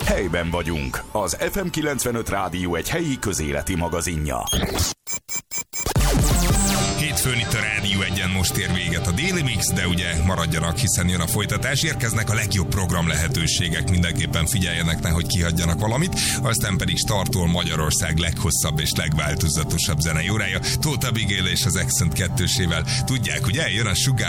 Helyben vagyunk. Az FM 95 Rádió egy helyi közéleti magazinja. Hétfőn itt a Rádió Egyen most ér véget a Déli Mix, de ugye maradjanak, hiszen jön a folytatás. Érkeznek a legjobb program lehetőségek, mindenképpen figyeljenek, nehogy kihagyjanak valamit. Aztán pedig startol Magyarország leghosszabb és legváltozatosabb zenei órája. Tóth Abigail és az Accent 2-sével. Tudják, ugye jön a Sugar